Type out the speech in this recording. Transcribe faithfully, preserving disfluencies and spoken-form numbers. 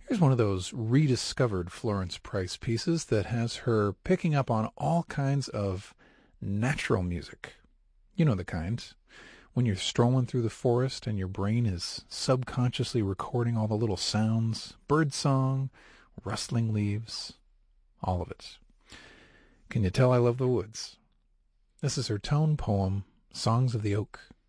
Here's one of those rediscovered Florence Price pieces that has her picking up on all kinds of natural music. You know the kind. When you're strolling through the forest and your brain is subconsciously recording all the little sounds, birdsong, rustling leaves, all of it. Can you tell I love the woods? This is her tone poem, Songs of the Oak.